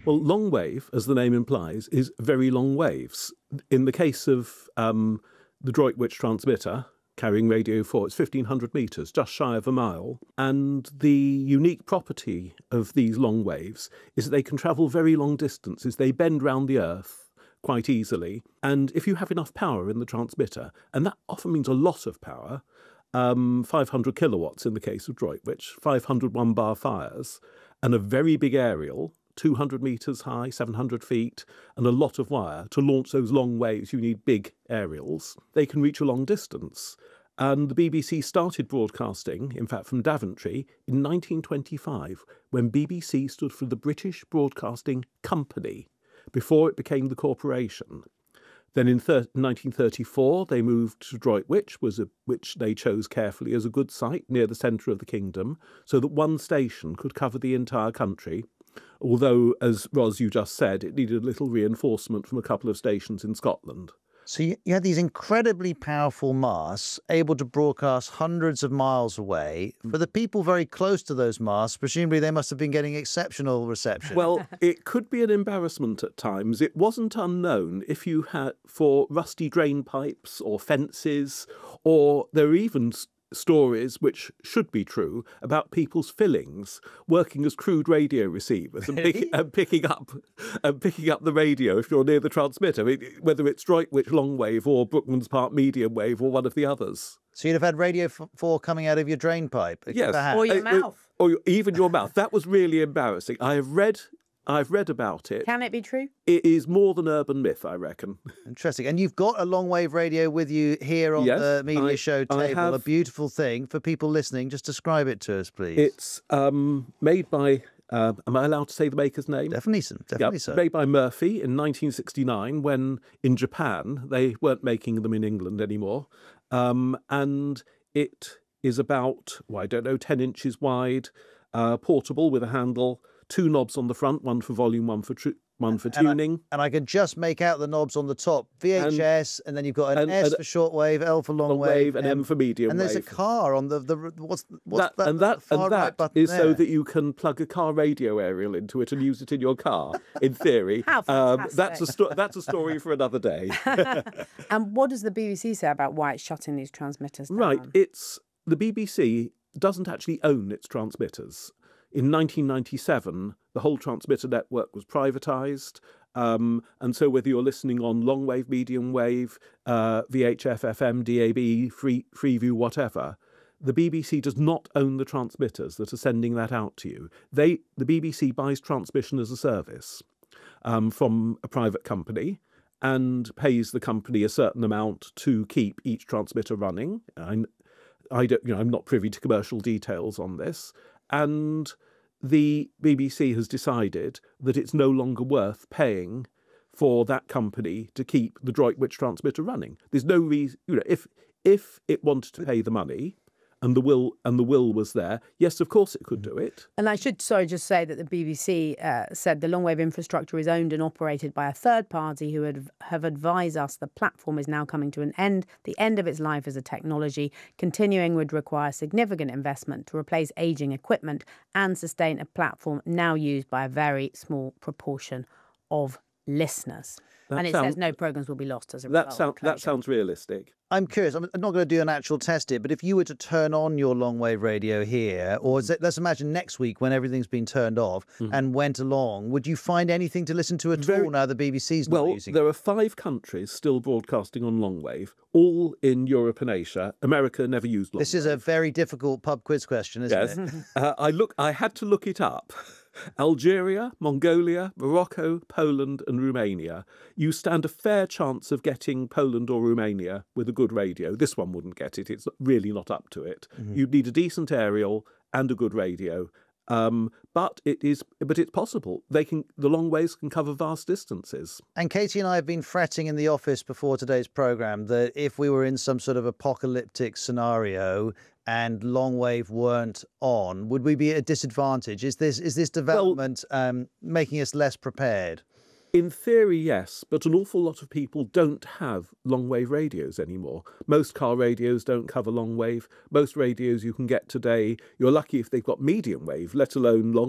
Well, long wave, as the name implies, is very long waves. In the case of the Droitwich transmitter, carrying Radio 4, it's 1,500 metres, just shy of a mile. And the unique property of these long waves is that they can travel very long distances. They bend round the Earth quite easily. And if you have enough power in the transmitter, and that often means a lot of power, 500 kilowatts in the case of Droitwich, 500 one-bar fires, and a very big aerial, 200 metres high, 700 feet, and a lot of wire. To launch those long waves, you need big aerials. They can reach a long distance. And the BBC started broadcasting, in fact, from Daventry, in 1925, when BBC stood for the British Broadcasting Company, before it became the corporation. Then in 1934, they moved to Droitwich, which they chose carefully as a good site near the centre of the kingdom, so that one station could cover the entire country. Although, as Ros, you just said, it needed a little reinforcement from a couple of stations in Scotland. So you had these incredibly powerful masts able to broadcast hundreds of miles away. For the people very close to those masts, presumably they must have been getting exceptional reception. Well, it could be an embarrassment at times. It wasn't unknown if you had for rusty drain pipes or fences, or there are even stories, which should be true, about people's fillings working as crude radio receivers and picking up the radio if you're near the transmitter, whether it's Droitwich long wave or Brookman's Park medium wave or one of the others. So you'd have had Radio 4 coming out of your drain pipe? Yes. Or your mouth. Or even your mouth. That was really embarrassing. I've read about it. Can it be true? It is more than urban myth, I reckon. Interesting. And you've got a long wave radio with you here on the media show table. A beautiful thing for people listening. Just describe it to us, please. It's made by, am I allowed to say the maker's name? Definitely so. Made by Murphy in 1969, when in Japan they weren't making them in England anymore. And it is about, 10 inches wide, portable with a handle, 2 knobs on the front, one for volume, one for tuning. And I can just make out the knobs on the top. VHS, and then you've got an S for shortwave, L for long wave, and M for medium wave. And there's a car on the what's that? And that is there? So that you can plug a car radio aerial into it and use it in your car, in theory. How fantastic. That's a story for another day. And what does the BBC say about why it's shutting these transmitters down? Right, the BBC doesn't actually own its transmitters. In 1997, the whole transmitter network was privatised, and so whether you're listening on long wave, medium wave, VHF, FM, DAB, Freeview, whatever, the BBC does not own the transmitters that are sending that out to you. The BBC buys transmission as a service from a private company and pays the company a certain amount to keep each transmitter running. I'm not privy to commercial details on this. And the BBC has decided that it's no longer worth paying for that company to keep the Droitwich transmitter running. There's no reason, if it wanted to pay the money and the will was there, yes, of course it could do it. And I should just say that the BBC said the long wave infrastructure is owned and operated by a third party who have advised us the platform is now coming to an end. The end of its life as a technology. Continuing would require significant investment to replace aging equipment and sustain a platform now used by a very small proportion of listeners. It says no programmes will be lost as a result. That sounds realistic. I'm curious. I'm not going to do an actual test it, but if you were to turn on your long wave radio here, or let's imagine next week when everything's been turned off and went along, would you find anything to listen to at all now the BBC's not using it? Well, there are 5 countries still broadcasting on long wave, all in Europe and Asia. America never used long wave. This is a very difficult pub quiz question, isn't it? I had to look it up. Algeria, Mongolia, Morocco, Poland and Romania. You stand a fair chance of getting Poland or Romania with a good radio. This one wouldn't get it. It's really not up to it. You'd need a decent aerial and a good radio. But it's possible. The long waves can cover vast distances. And Katie and I have been fretting in the office before today's programme that if we were in some sort of apocalyptic scenario and long wave weren't on, would we be at a disadvantage? Is this development making us less prepared? In theory, yes, but an awful lot of people don't have long-wave radios anymore. Most car radios don't cover long-wave. Most radios you can get today, you're lucky if they've got medium-wave, let alone long